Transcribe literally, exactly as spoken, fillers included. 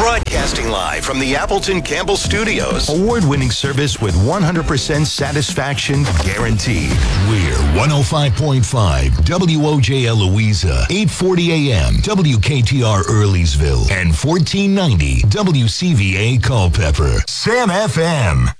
Broadcasting live from the Appleton Campbell Studios. Award-winning service with one hundred percent satisfaction guaranteed. We're one oh five point five W O J L Louisa, eight forty a.m. W K T R Earlysville, and fourteen ninety W C V A Culpeper. Sam F M.